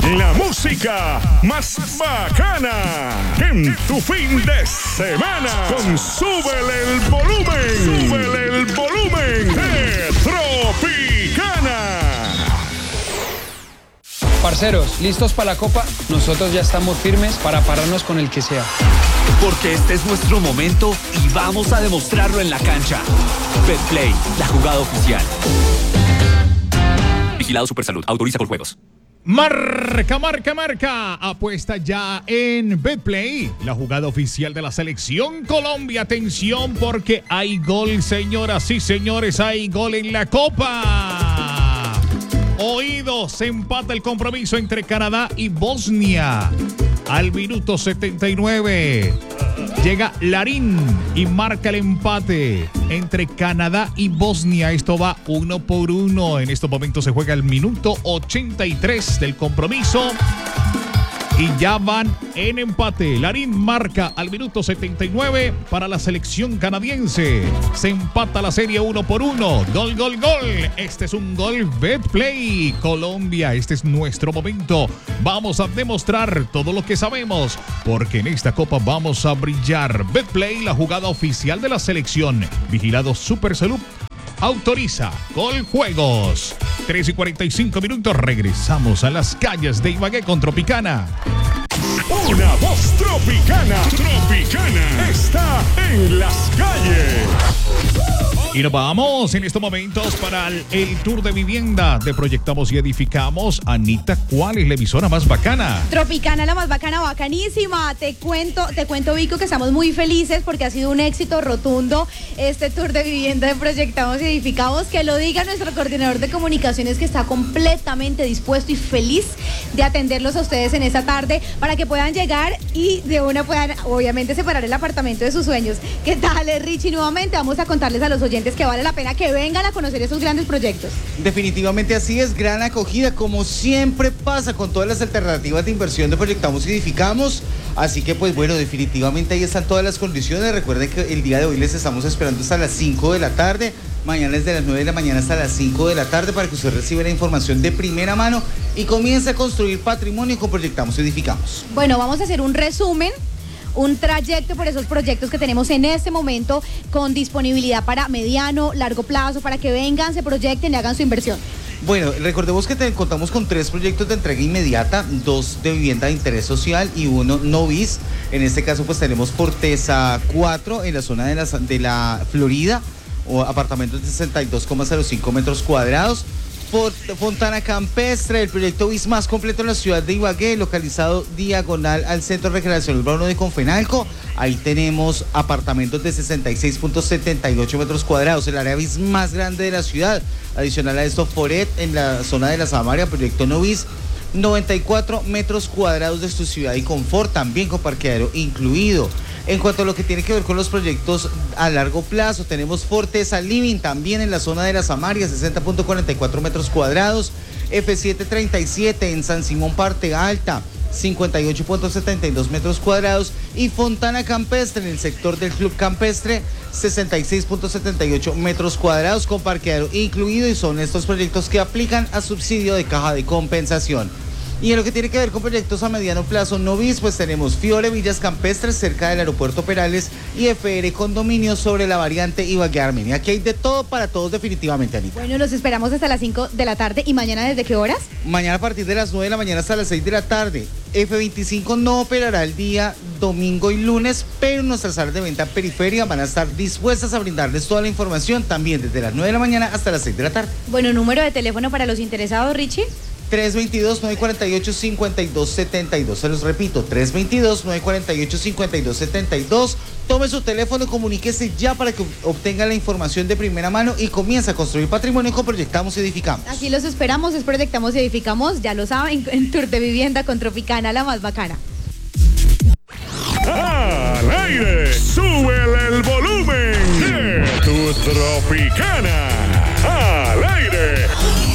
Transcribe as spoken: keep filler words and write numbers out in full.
La música más bacana en tu fin de semana. Con súbele el volumen. Súbele el volumen de Tropicana. Parceros, ¿listos para la copa? Nosotros ya estamos firmes para pararnos con el que sea. Porque este es nuestro momento y vamos a demostrarlo en la cancha. Betplay, la jugada oficial. Vigilado Supersalud, autoriza con juegos. Marca, marca, marca. Apuesta ya en Betplay, la jugada oficial de la Selección Colombia. Atención porque hay gol, señoras y señores, hay gol en la copa. Oídos, se empata el compromiso entre Canadá y Bosnia. Al minuto setenta y nueve llega Larín y marca el empate entre Canadá y Bosnia. Esto va uno por uno. En estos momentos se juega el minuto ochenta y tres del compromiso. Y ya van en empate. Larín marca al minuto setenta y nueve para la selección canadiense. Se empata la serie uno por uno. Gol, gol, gol. Este es un gol Betplay. Colombia, este es nuestro momento. Vamos a demostrar todo lo que sabemos, porque en esta copa vamos a brillar. Betplay, la jugada oficial de la selección. Vigilado Supersalud. Autoriza Coljuegos. tres y cuarenta y cinco minutos. Regresamos a las calles de Ibagué con Tropicana. Una voz tropicana. Tropicana está en las calles. Y nos vamos en estos momentos para el, el tour de vivienda de Proyectamos y Edificamos. Anita, ¿cuál es la emisora más bacana? Tropicana, la más bacana, bacanísima. Te cuento, te cuento, Vico, que estamos muy felices porque ha sido un éxito rotundo este tour de vivienda de Proyectamos y Edificamos. Que lo diga nuestro coordinador de comunicaciones, que está completamente dispuesto y feliz de atenderlos a ustedes en esta tarde para que puedan llegar y de una puedan, obviamente, separar el apartamento de sus sueños. ¿Qué tal, Richie? Nuevamente vamos a contarles a los oyentes que vale la pena que vengan a conocer esos grandes proyectos. Definitivamente así es, gran acogida, como siempre pasa con todas las alternativas de inversión de Proyectamos y Edificamos. Así que pues bueno, definitivamente ahí están todas las condiciones. Recuerden que el día de hoy les estamos esperando hasta las cinco de la tarde. Mañana es de las nueve de la mañana hasta las cinco de la tarde para que usted reciba la información de primera mano y comience a construir patrimonio con Proyectamos y Edificamos. Bueno, vamos a hacer un resumen, un trayecto por esos proyectos que tenemos en este momento con disponibilidad para mediano, largo plazo, para que vengan, se proyecten y hagan su inversión. Bueno, recordemos que te, contamos con tres proyectos de entrega inmediata, dos de vivienda de interés social y uno no bis. En este caso pues tenemos Forteza cuatro en la zona de la, de la Florida, o apartamentos de sesenta y dos coma cero cinco metros cuadrados. Fontana Campestre, el proyecto bis más completo en la ciudad de Ibagué, localizado diagonal al Centro de Recreación Urbano de Confenalco. Ahí tenemos apartamentos de sesenta y seis coma setenta y ocho metros cuadrados, el área bis más grande de la ciudad. Adicional a esto, Foret en la zona de la Samaria, proyecto no bis, noventa y cuatro metros cuadrados de exclusividad y confort, también con parqueadero incluido. En cuanto a lo que tiene que ver con los proyectos a largo plazo, tenemos Forteza Living también en la zona de la Samaria, sesenta coma cuarenta y cuatro metros cuadrados, F setecientos treinta y siete en San Simón Parte Alta, cincuenta y ocho coma setenta y dos metros cuadrados, y Fontana Campestre en el sector del Club Campestre, sesenta y seis coma setenta y ocho metros cuadrados con parqueadero incluido, y son estos proyectos que aplican a subsidio de caja de compensación. Y en lo que tiene que ver con proyectos a mediano plazo no bis, pues tenemos Fiore Villas Campestres cerca del aeropuerto Perales y F R Condominios sobre la variante Ibagué Armenia. Aquí hay de todo para todos definitivamente, Anita. Bueno, los esperamos hasta las cinco de la tarde. ¿Y mañana desde qué horas? Mañana a partir de las nueve de la mañana hasta las seis de la tarde. F veinticinco no operará el día domingo y lunes, pero nuestras salas de venta periferia van a estar dispuestas a brindarles toda la información también desde las nueve de la mañana hasta las seis de la tarde. Bueno, número de teléfono para los interesados, Richie. tres dos dos, nueve cuatro ocho, cinco dos siete dos. Se los repito, tres dos dos, nueve cuatro ocho, cinco dos siete dos. Tome su teléfono, comuníquese ya para que obtenga la información de primera mano y comience a construir patrimonio con Proyectamos y Edificamos. Aquí los esperamos, es Proyectamos y Edificamos, ya lo saben, en Tour de Vivienda con Tropicana, la más bacana. Al aire, súbele el volumen de tu Tropicana. Al aire.